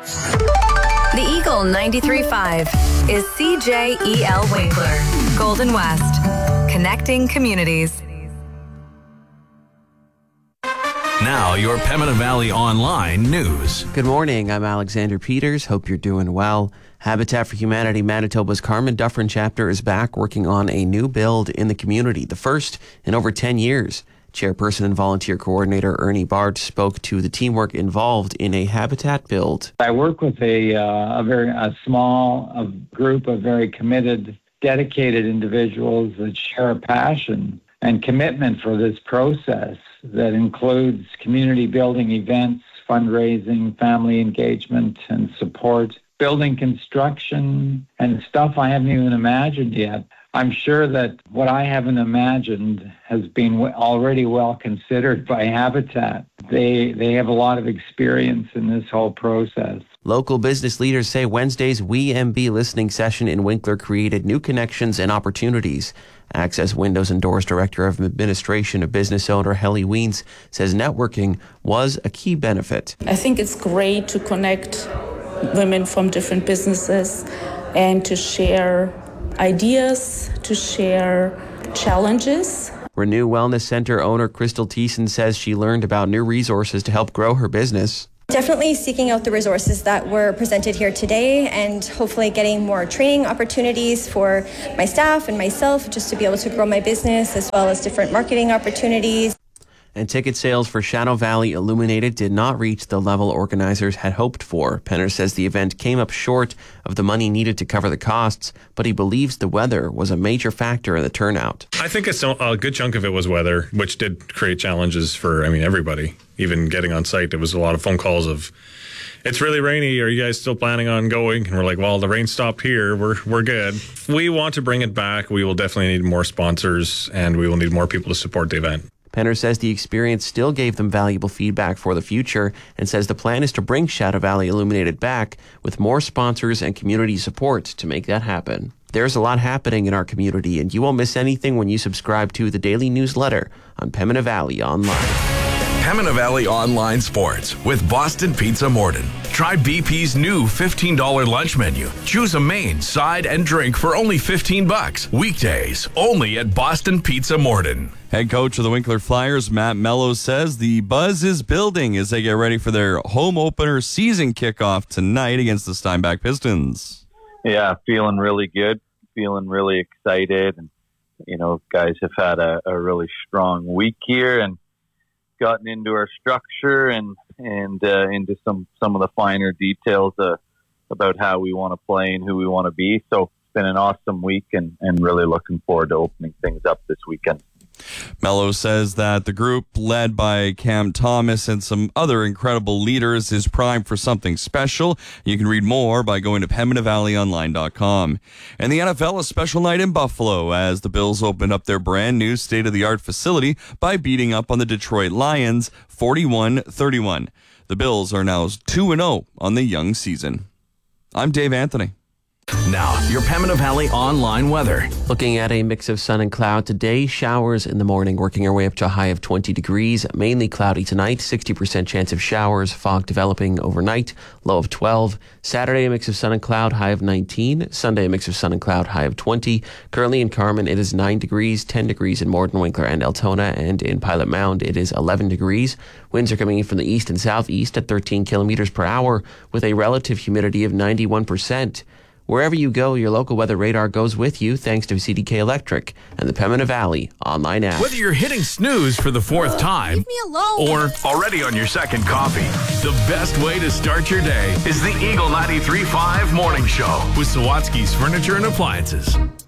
The Eagle 93.5 is CJEL Winkler, Golden West, connecting communities. Now, your Pembina Valley Online news. Good morning. I'm Alexander Peters. Hope you're doing well. Habitat for Humanity Manitoba's Carmen Dufferin chapter is back working on a new build in the community, the first in over 10 years. Chairperson and volunteer coordinator Ernie Bart spoke to the teamwork involved in a habitat build. I work with a small group of very committed, dedicated individuals that share a passion and commitment for this process that includes community building events, fundraising, family engagement and support, building construction, and stuff I haven't even imagined yet. I'm sure that what I haven't imagined has been already well considered by Habitat. They have a lot of experience in this whole process. Local business leaders say Wednesday's WeMB listening session in Winkler created new connections and opportunities. Access Windows and Doors Director of Administration of business owner Helly Weens says networking was a key benefit. I think it's great to connect women from different businesses and to share ideas, to share challenges. Renew Wellness Center owner Crystal Thiessen says she learned about new resources to help grow her business. Definitely seeking out the resources that were presented here today and hopefully getting more training opportunities for my staff and myself just to be able to grow my business, as well as different marketing opportunities. And ticket sales for Shadow Valley Illuminated did not reach the level organizers had hoped for. Penner says the event came up short of the money needed to cover the costs, but he believes the weather was a major factor in the turnout. I think a good chunk of it was weather, which did create challenges for, everybody. Even getting on site, there was a lot of phone calls of, it's really rainy, are you guys still planning on going? And we're like, well, the rain stopped here, we're good. We want to bring it back. We will definitely need more sponsors, and we will need more people to support the event. Penner says the experience still gave them valuable feedback for the future and says the plan is to bring Shadow Valley Illuminated back with more sponsors and community support to make that happen. There's a lot happening in our community, and you won't miss anything when you subscribe to the daily newsletter on Pembina Valley Online. Pembina Valley Online Sports with Boston Pizza Morden. Try BP's new $15 lunch menu. Choose a main, side, and drink for only $15. Weekdays, only at Boston Pizza Morden. Head coach of the Winkler Flyers, Matt Mello, says the buzz is building as they get ready for their home opener season kickoff tonight against the Steinbach Pistons. Yeah, feeling really good, feeling really excited. And, guys have had a really strong week here and gotten into our structure and into some of the finer details about how we want to play and who we want to be. So it's been an awesome week and really looking forward to opening things up this weekend. Mello says that the group, led by Cam Thomas and some other incredible leaders, is primed for something special. You can read more by going to PembinaValleyOnline.com. And the NFL, a special night in Buffalo as the Bills opened up their brand new state-of-the-art facility by beating up on the Detroit Lions 41-31. The Bills are now 2-0 on the young season. I'm Dave Anthony. Now, your Pembina Valley Online weather. Looking at a mix of sun and cloud today, showers in the morning, working our way up to a high of 20 degrees. Mainly cloudy tonight, 60% chance of showers, fog developing overnight, low of 12. Saturday, a mix of sun and cloud, high of 19. Sunday, a mix of sun and cloud, high of 20. Currently in Carmen, it is 9 degrees, 10 degrees in Morden, Winkler, and Altona, and in Pilot Mound, it is 11 degrees. Winds are coming in from the east and southeast at 13 kilometers per hour with a relative humidity of 91%. Wherever you go, your local weather radar goes with you thanks to CDK Electric and the Pembina Valley Online app. Whether you're hitting snooze for the fourth time Leave me alone. or already on your second coffee, the best way to start your day is the Eagle 93.5 Morning Show with Sawatsky's Furniture and Appliances.